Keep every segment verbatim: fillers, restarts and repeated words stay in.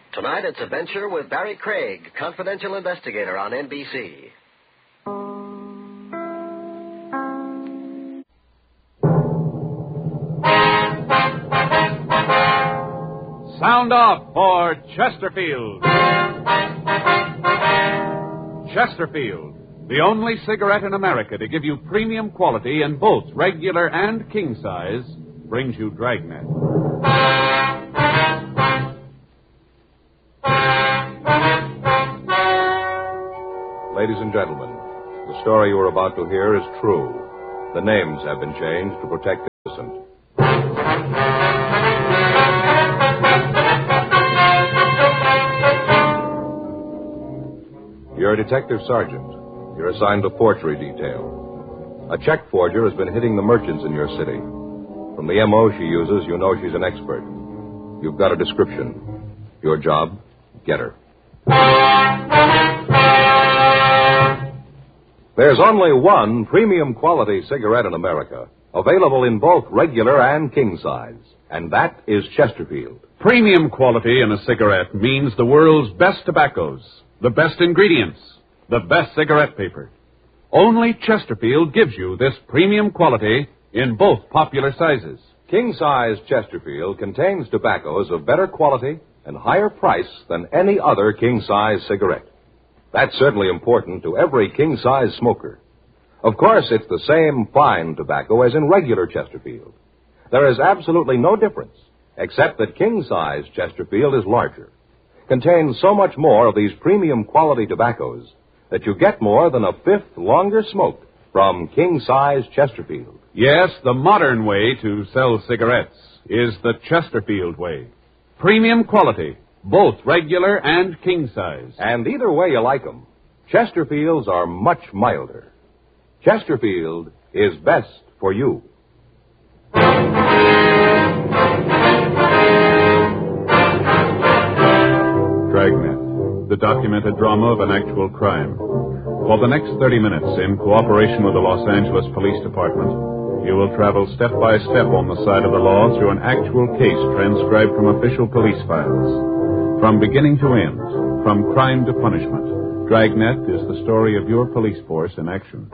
Tonight, it's a venture with Barry Craig, confidential investigator on N B C. Sound off for Chesterfield. Chesterfield, the only cigarette in America to give you premium quality in both regular and king size, brings you Dragnet. Ladies and gentlemen, the story you are about to hear is true. The names have been changed to protect the innocent. You're a detective sergeant. You're assigned to forgery detail. A check forger has been hitting the merchants in your city. From the M O she uses, you know she's an expert. You've got a description. Your job, get her. There's only one premium quality cigarette in America, available in both regular and king size, and that is Chesterfield. Premium quality in a cigarette means the world's best tobaccos, the best ingredients, the best cigarette paper. Only Chesterfield gives you this premium quality in both popular sizes. King-size Chesterfield contains tobaccos of better quality and higher price than any other king-size cigarette. That's certainly important to every king-size smoker. Of course, it's the same fine tobacco as in regular Chesterfield. There is absolutely no difference, except that king-size Chesterfield is larger, contains so much more of these premium quality tobaccos that you get more than a fifth longer smoke from king-size Chesterfield. Yes, the modern way to sell cigarettes is the Chesterfield way. Premium quality, both regular and king size. And either way you like them, Chesterfields are much milder. Chesterfield is best for you. Dragnet, the documented drama of an actual crime. For the next thirty minutes, in cooperation with the Los Angeles Police Department, you will travel step by step on the side of the law through an actual case transcribed from official police files. From beginning to end, from crime to punishment, Dragnet is the story of your police force in action.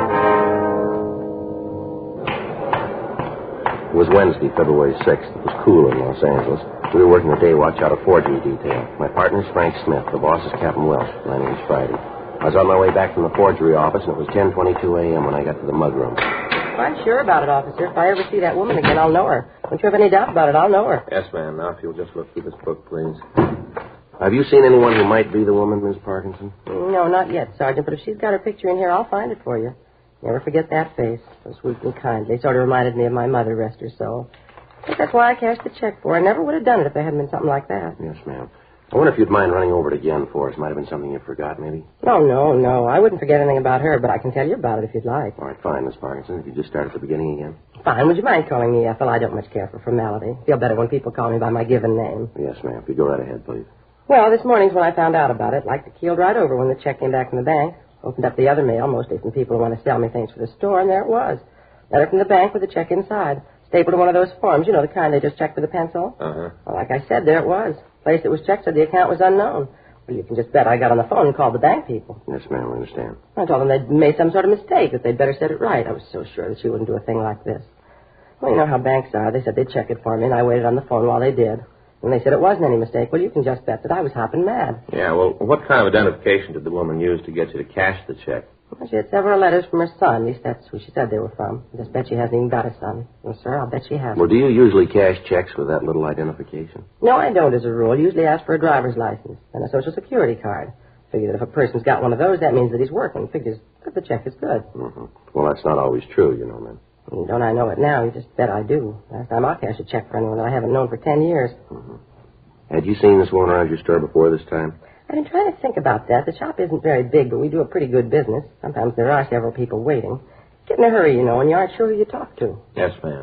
It was Wednesday, February sixth. It was cool in Los Angeles. We were working a day watch out of forgery detail. My partner's Frank Smith. The boss is Captain Welsh. My name's Friday. I was on my way back from the forgery office, and it was ten twenty-two a.m. when I got to the mudroom. I'm sure about it, officer. If I ever see that woman again, I'll know her. Don't you have any doubt about it, I'll know her. Yes, ma'am. Now, if you'll just look through this book, please. Have you seen anyone who might be the woman, Miss Parkinson? No, not yet, Sergeant, but if she's got her picture in here, I'll find it for you. Never forget that face. So sweet and kindly. Sort of reminded me of my mother, rest her soul. I think that's why I cashed the check for her. I never would have done it if there hadn't been something like that. Yes, ma'am. I wonder if you'd mind running over it again for us. Might have been something you forgot, maybe? No, no, no. I wouldn't forget anything about her, but I can tell you about it if you'd like. All right, fine, Miss Parkinson. If you just start at the beginning again. Fine. Would you mind calling me Ethel? I don't much care for formality. Feel better when people call me by my given name. Yes, ma'am. If you go right ahead, please. Well, this morning's when I found out about it. Like to keeled right over when the check came back from the bank. Opened up the other mail, mostly from people who want to sell me things for the store, and there it was. Letter from the bank with the check inside. Stapled to one of those forms, you know, the kind they just check with a pencil. Uh-huh. Well, like I said, there it was. Place it was checked said the account was unknown. Well, you can just bet I got on the phone and called the bank people. Yes, ma'am, I understand. I told them they'd made some sort of mistake, that they'd better set it right. I was so sure that she wouldn't do a thing like this. Well, you know how banks are. They said they'd check it for me, and I waited on the phone while they did. And they said it wasn't any mistake. Well, you can just bet that I was hopping mad. Yeah, well, what kind of identification did the woman use to get you to cash the check? Well, she had several letters from her son. At least that's who she said they were from. I just bet she hasn't even got a son. Well, sir, I'll bet she hasn't. Well, do you usually cash checks with that little identification? No, I don't, as a rule. Usually ask for a driver's license and a Social Security card. Figure that if a person's got one of those, that means that he's working. Figures that the check is good. Mm-hmm. Well, that's not always true, you know, man. Well, don't I know it now? You just bet I do. Last time I'll cash a check for anyone that I haven't known for ten years. Mm-hmm. Had you seen this woman around your store before this time? I've been trying to think about that. The shop isn't very big, but we do a pretty good business. Sometimes there are several people waiting. Get in a hurry, you know, and you aren't sure who you talk to. Yes, ma'am.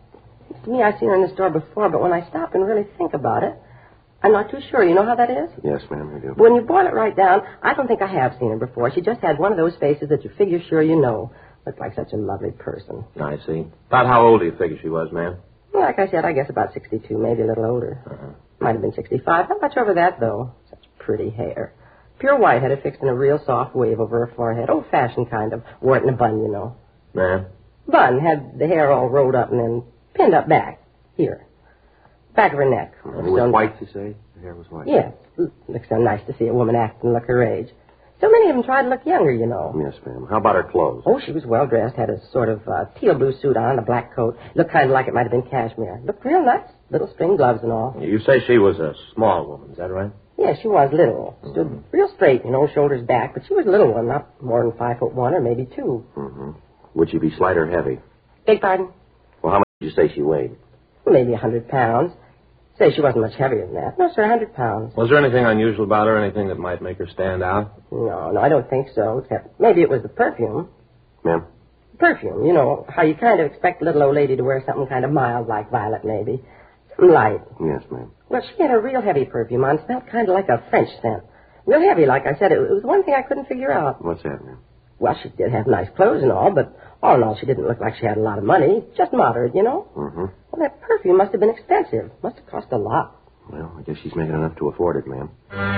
To me, I've seen her in the store before, but when I stop and really think about it, I'm not too sure. You know how that is? Yes, ma'am, I do. But when you boil it right down, I don't think I have seen her before. She just had one of those faces that you figure sure you know. Looked like such a lovely person. I see. About how old do you figure she was, ma'am? Well, like I said, I guess about sixty-two, maybe a little older. Uh-huh. Might have been sixty-five. Not much over that, though. Such pretty hair. Pure white, had it fixed in a real soft wave over her forehead. Old-fashioned kind of. Wore it in a bun, you know. Ma'am? Bun. Had the hair all rolled up and then pinned up back. Here. Back of her neck. And it was white, you say? The hair was white? Yes. Looks so nice to see a woman act and look her age. So many of them try to look younger, you know. Yes, ma'am. How about her clothes? Oh, she was well-dressed. Had a sort of uh, teal blue suit on, a black coat. Looked kind of like it might have been cashmere. Looked real nice. Little string gloves and all. You say she was a small woman, is that right? Yeah, she was little. Stood mm-hmm. real straight, you know, shoulders back. But she was a little one, not more than five foot one or maybe two. Mm-hmm. Would she be slight or heavy? Beg pardon? Well, how much did you say she weighed? Maybe a hundred pounds. Say she wasn't much heavier than that. No, sir, a hundred pounds. Was there anything unusual about her, anything that might make her stand out? No, no, I don't think so, except maybe it was the perfume. Ma'am? Perfume, you know, how you kind of expect a little old lady to wear something kind of mild like violet, maybe. Something light. Yes, ma'am. Well, she had a real heavy perfume on, smelled kind of like a French scent. Real heavy, like I said. It, it was one thing I couldn't figure out. What's that, ma'am? Well, she did have nice clothes and all, but all in all, she didn't look like she had a lot of money. Just moderate, you know? Mm-hmm. Well, that perfume must have been expensive. Must have cost a lot. Well, I guess she's making enough to afford it, ma'am.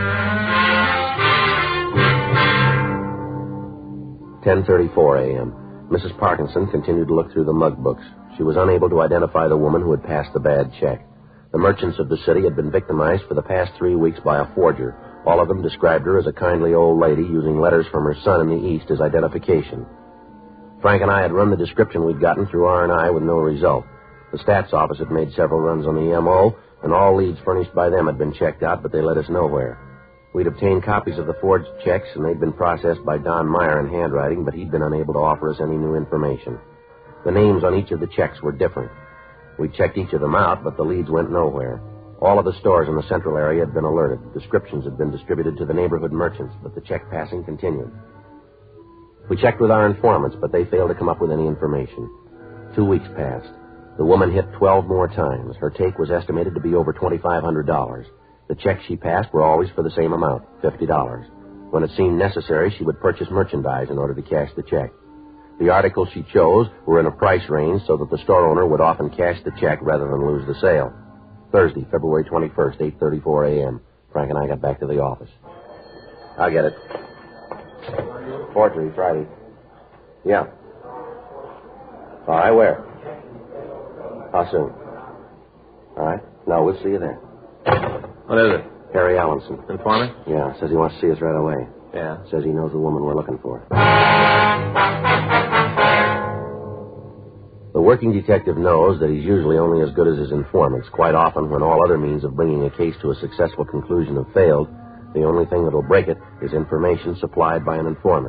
ten thirty-four a.m. Missus Parkinson continued to look through the mug books. She was unable to identify the woman who had passed the bad check. The merchants of the city had been victimized for the past three weeks by a forger. All of them described her as a kindly old lady using letters from her son in the East as identification. Frank and I had run the description we'd gotten through R and I with no result. The stats office had made several runs on the M O, and all leads furnished by them had been checked out, but they led us nowhere. We'd obtained copies of the forged checks, and they'd been processed by Don Meyer in handwriting, but he'd been unable to offer us any new information. The names on each of the checks were different. We checked each of them out, but the leads went nowhere. All of the stores in the central area had been alerted. Descriptions had been distributed to the neighborhood merchants, but the check passing continued. We checked with our informants, but they failed to come up with any information. Two weeks passed. The woman hit twelve more times. Her take was estimated to be over twenty-five hundred dollars. The checks she passed were always for the same amount, fifty dollars. When it seemed necessary, she would purchase merchandise in order to cash the check. The articles she chose were in a price range so that the store owner would often cash the check rather than lose the sale. Thursday, February twenty-first, eight thirty-four a.m. Frank and I got back to the office. I'll get it. Forgery, Friday. Yeah. All right, where? How soon? All right. No, we'll see you there. What is it? Harry Allenson. Informant? Yeah, says he wants to see us right away. Yeah. Says he knows the woman we're looking for. The working detective knows that he's usually only as good as his informants. Quite often, when all other means of bringing a case to a successful conclusion have failed, the only thing that'll break it is information supplied by an informant.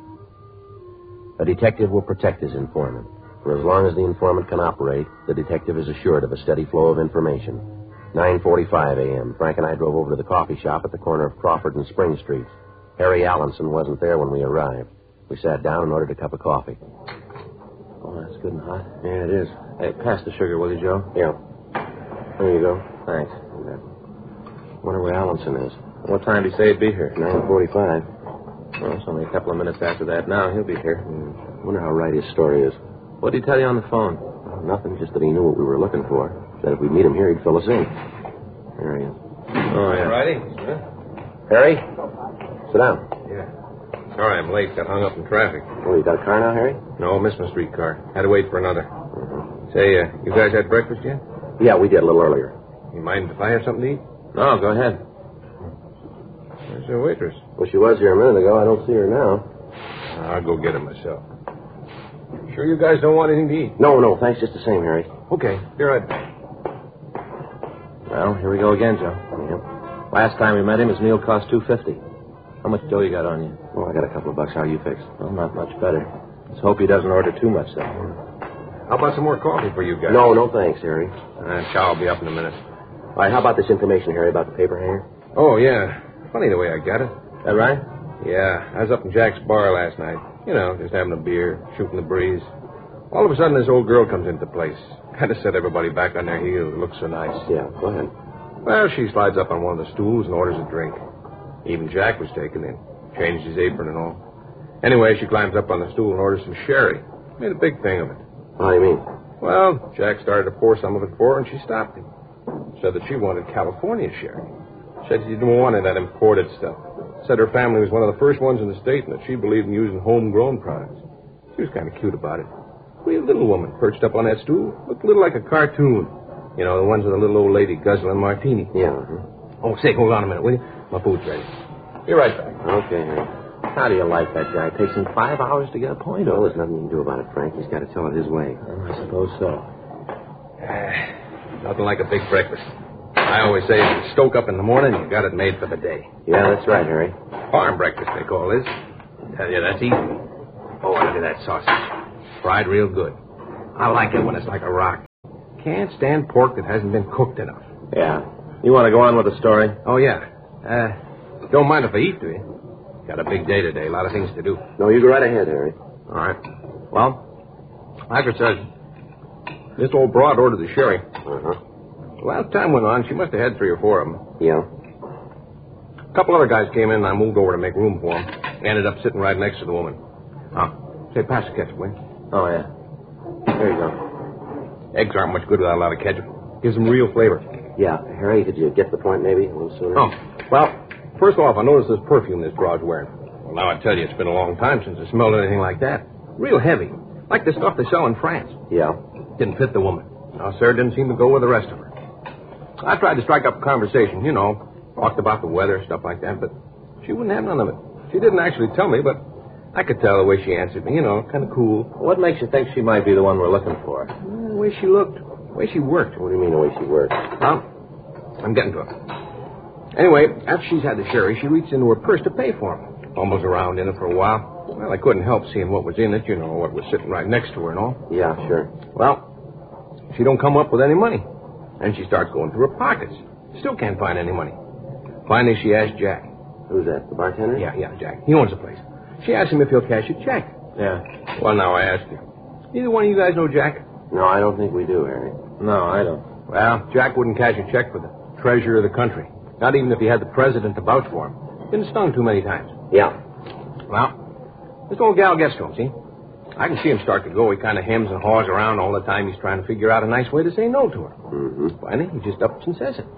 A detective will protect his informant. For as long as the informant can operate, the detective is assured of a steady flow of information. nine forty-five a.m. Frank and I drove over to the coffee shop at the corner of Crawford and Spring Streets. Harry Allenson wasn't there when we arrived. We sat down and ordered a cup of coffee. Oh, that's good and hot. Yeah, it is. Hey, pass the sugar, will you, Joe? Yeah. There you go. Thanks. Wonder where Allenson is. What time did he say he'd be here? nine forty-five. Well, it's only a couple of minutes after that now. He'll be here. Hmm. Wonder how right his story is. What did he tell you on the phone? Oh, nothing, just that he knew what we were looking for. Said if we meet him here, he'd fill us in. There he is. Oh, yeah. All righty. Harry? Sit down. Yeah. Sorry, I'm late. Got hung up in traffic. Oh, you got a car now, Harry? No, missed my streetcar. Had to wait for another. Mm-hmm. Say, uh, you guys had breakfast yet? Yeah, we did a little earlier. You mind if I have something to eat? No, go ahead. Where's the waitress? Well, she was here a minute ago. I don't see her now. I'll go get her myself. Sure you guys don't want anything to eat? No, no, thanks just the same, Harry. Okay, be right back. Well, here we go again, Joe. Yeah. Last time we met him, his meal cost two fifty. How much dough you got on you? Oh, I got a couple of bucks. How are you fixed? Well, not much better. Let's hope he doesn't order too much, though. How about some more coffee for you guys? No, no thanks, Harry. Uh, chow will be up in a minute. All right, how about this information, Harry, about the paper hanger? Oh, yeah. Funny the way I got it. That right? Yeah, I was up in Jack's bar last night. You know, just having a beer, shooting the breeze. All of a sudden, this old girl comes into the place. Kind of set everybody back on their heels. It looks so nice. Yeah, go ahead. Well, she slides up on one of the stools and orders a drink. Even Jack was taken in. Changed his apron and all. Anyway, she climbs up on the stool and orders some sherry. Made a big thing of it. What do you mean? Well, Jack started to pour some of it for her, and she stopped him. Said that she wanted California sherry. Said she didn't want any of that imported stuff. Said her family was one of the first ones in the state and that she believed in using homegrown products. She was kind of cute about it. Real little woman perched up on that stool. Looked a little like a cartoon. You know, the ones with the little old lady guzzling martini. Yeah. Uh-huh. Oh, say, hold on a minute, will you? My food's ready. Be right back. Okay, Harry. How do you like that guy? It takes him five hours to get a point Well, over. there's nothing you can do about it, Frank. He's got to tell it his way. Well, I suppose so. Uh, nothing like a big breakfast. I always say if you stoke up in the morning, you got it made for the day. Yeah, that's right, Harry. Farm breakfast, they call this. Tell you, that's easy. Oh, look at that sausage. Fried real good. I like it when it's like a rock. Can't stand pork that hasn't been cooked enough. Yeah. You want to go on with the story? Oh, yeah. Uh, don't mind if I eat, do you? Got a big day today. A lot of things to do. No, you go right ahead, Harry. All right. Well, like I said, this old broad ordered the sherry. Uh-huh. Well, as time went on, she must have had three or four of them. Yeah. A couple other guys came in, and I moved over to make room for them. Ended up sitting right next to the woman. Oh, say, pass the ketchup, will you? Oh, yeah. There you go. Eggs aren't much good without a lot of ketchup. Gives them real flavor. Yeah. Harry, could you get the point maybe a little sooner? Oh, well, first off, I noticed this perfume this broad's wearing. Well, now I tell you, it's been a long time since I smelled anything like that. Real heavy. Like the stuff they sell in France. Yeah. Didn't fit the woman. No, sir, didn't seem to go with the rest of her. I tried to strike up a conversation, you know, talked about the weather, stuff like that, but she wouldn't have none of it. She didn't actually tell me, but I could tell the way she answered me, you know, kind of cool. What makes you think she might be the one we're looking for? Well, the way she looked, the way she worked. What do you mean the way she works? Well, I'm getting to it. Anyway, after she's had the sherry, she reached into her purse to pay for it. Fumbles around in it for a while. Well, I couldn't help seeing what was in it, you know, what was sitting right next to her and all. Yeah, sure. Well, she don't come up with any money. And she starts going through her pockets. Still can't find any money. Finally, she asked Jack. Who's that, the bartender? Yeah, yeah, Jack. He owns the place. She asked him if he'll cash a check. Yeah. Well, now I asked you. Neither one of you guys know Jack? No, I don't think we do, Harry. No, I don't. Well, Jack wouldn't cash a check for the treasurer of the country. Not even if he had the president to vouch for him. Been stung too many times. Yeah. Well, this old gal gets to him, see? I can see him start to go. He kind of hems and haws around all the time. He's trying to figure out a nice way to say no to her. Mm-hmm. Finally, he just ups and says it.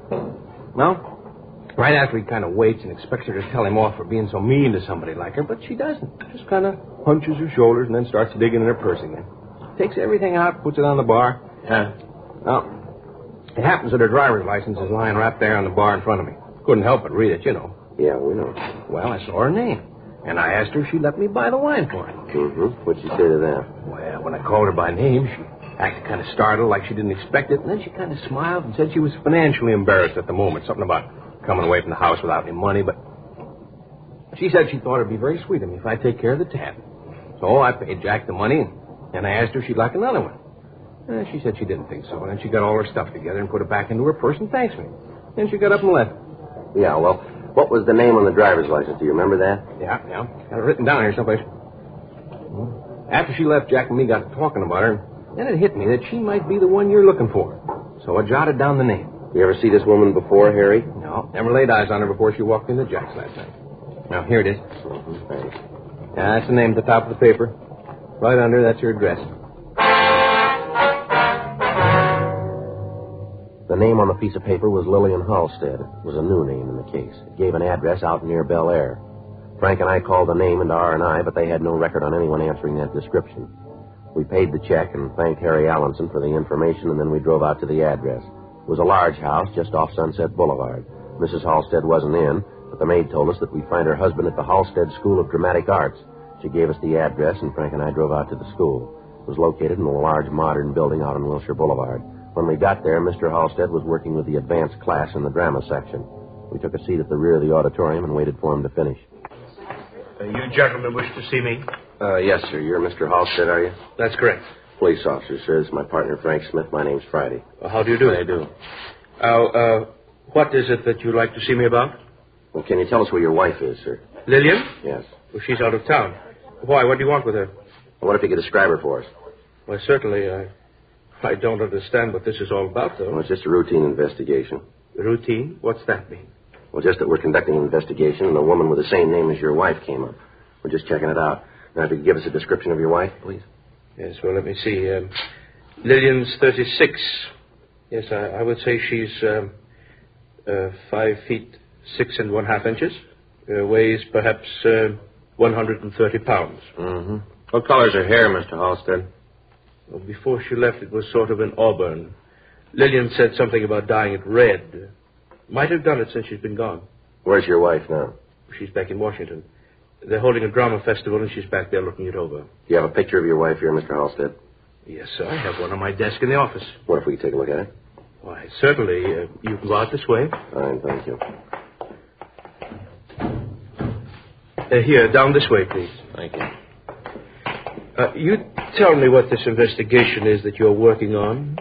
Well, right after he kind of waits and expects her to tell him off for being so mean to somebody like her, but she doesn't. Just kind of hunches her shoulders and then starts digging in her purse again. Takes everything out, puts it on the bar. Yeah. Well, it happens that her driver's license is lying right there on the bar in front of me. Couldn't help but read it, you know. Yeah, we know. Well, I saw her name. And I asked her if she'd let me buy the wine for her. Mm-hmm. What'd she say to that? Well, when I called her by name, she acted kind of startled, like she didn't expect it. And then she kind of smiled and said she was financially embarrassed at the moment. Something about coming away from the house without any money. But she said she thought it'd be very sweet of me if I'd take care of the tab. So I paid Jack the money, and I asked her if she'd like another one. And she said she didn't think so. And then she got all her stuff together and put it back into her purse and thanked me. Then she got up and left. Yeah, well, what was the name on the driver's license? Do you remember that? Yeah, yeah. Got it written down here someplace. After she left, Jack and me got to talking about her. Then it hit me that she might be the one you're looking for. So I jotted down the name. You ever see this woman before, Harry? No, never laid eyes on her before she walked into Jack's last night. Now, here it is. Mm-hmm. Thanks. Yeah, that's the name at the top of the paper. Right under, that's her address. The name on the piece of paper was Lillian Halstead. It was a new name in the case. It gave an address out near Bel Air. Frank and I called the name into R and I, but they had no record on anyone answering that description. We paid the check and thanked Harry Allenson for the information, and then we drove out to the address. It was a large house just off Sunset Boulevard. Missus Halstead wasn't in, but the maid told us that we'd find her husband at the Halstead School of Dramatic Arts. She gave us the address, and Frank and I drove out to the school. It was located in a large modern building out on Wilshire Boulevard. When we got there, Mister Halstead was working with the advanced class in the drama section. We took a seat at the rear of the auditorium and waited for him to finish. Uh, you gentlemen wish to see me? Uh, yes, sir. You're Mister Halstead, are you? That's correct. Police officer, sir. This is my partner, Frank Smith. My name's Friday. Well, how do you do? I do. Now, uh, what is it that you'd like to see me about? Well, can you tell us where your wife is, sir? Lillian? Yes. Well, she's out of town. Why? What do you want with her? Well, what if you could describe her for us? Well, certainly, I, I don't understand what this is all about, though. Well, it's just a routine investigation. Routine? What's that mean? Well, just that we're conducting an investigation and a woman with the same name as your wife came up. We're just checking it out. Now, if you could give us a description of your wife, please. Yes, well, let me see. Um, Lillian's thirty-six. Yes, I, I would say she's um, uh, five feet six and one half inches. Uh, weighs perhaps uh, one hundred thirty pounds. Mm-hmm. What color's her hair, Mister Halstead? Well, before she left, it was sort of an auburn. Lillian said something about dyeing it red. Might have done it since she's been gone. Where's your wife now? She's back in Washington. They're holding a drama festival, and she's back there looking it over. Do you have a picture of your wife here, Mister Halstead? Yes, sir. I have one on my desk in the office. What if we take a look at it? Why, certainly. Uh, you can go out this way. Fine, thank you. Uh, here, down this way, please. Thank you. Uh, you tell me what this investigation is that you're working on.